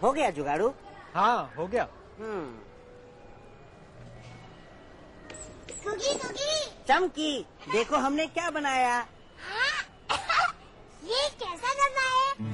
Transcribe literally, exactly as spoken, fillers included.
हो गया जुगाड़ू? हाँ हो गया। हम्म। गुगी गुगी चमकी, देखो हमने क्या बनाया। हाँ? ये कैसा डब्बा है?